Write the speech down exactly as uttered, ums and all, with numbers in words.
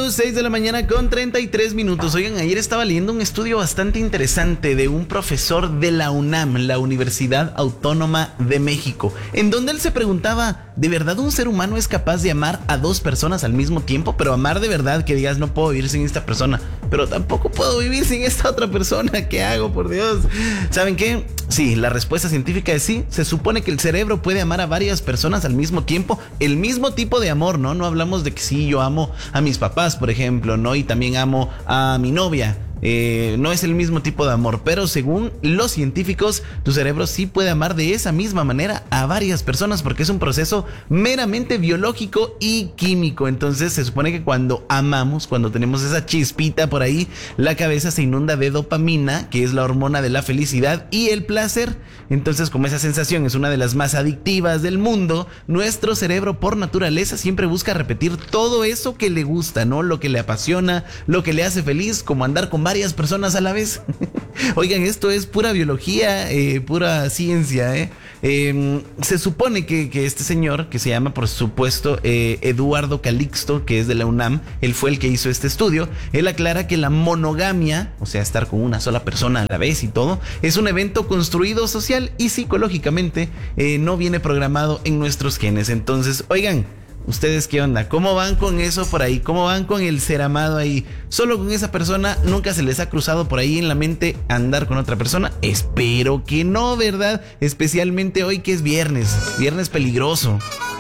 minutos, seis de la mañana con treinta y tres minutos. Oigan, ayer estaba leyendo un estudio bastante interesante de un profesor de la UNAM, la Universidad Autónoma de México, en donde él se preguntaba, ¿de verdad un ser humano es capaz de amar a dos personas al mismo tiempo? Pero amar de verdad, que digas, no puedo vivir sin esta persona, pero tampoco puedo vivir sin esta otra persona. ¿Qué hago, por Dios? ¿Saben qué? Sí, la respuesta científica es sí. Se supone que el cerebro puede amar a varias personas al mismo tiempo, el mismo tipo de amor, ¿no? No hablamos de que sí, yo amo a mis papás, por ejemplo, ¿no? Y también amo a mi novia. Eh, no es el mismo tipo de amor, pero según los científicos, tu cerebro sí puede amar de esa misma manera a varias personas, porque es un proceso meramente biológico y químico. Entonces se supone que cuando amamos, cuando tenemos esa chispita por ahí, la cabeza se inunda de dopamina, que es la hormona de la felicidad y el placer. Entonces, como esa sensación es una de las más adictivas del mundo, nuestro cerebro por naturaleza siempre busca repetir todo eso que le gusta, ¿no? Lo que le apasiona, lo que le hace feliz, como andar con varias personas a la vez. Oigan, esto es pura biología, eh, pura ciencia, ¿eh? Eh, se supone que, que este señor, que se llama por supuesto eh, Eduardo Calixto, que es de la UNAM, él fue el que hizo este estudio. Él aclara que la monogamia, o sea, estar con una sola persona a la vez y todo, es un evento construido social y psicológicamente, eh, no viene programado en nuestros genes. Entonces, oigan, ¿ustedes qué onda? ¿Cómo van con eso por ahí? ¿Cómo van con el ser amado ahí? ¿Solo con esa persona? ¿Nunca se les ha cruzado por ahí en la mente andar con otra persona? Espero que no, ¿verdad? Especialmente hoy que es viernes, viernes peligroso.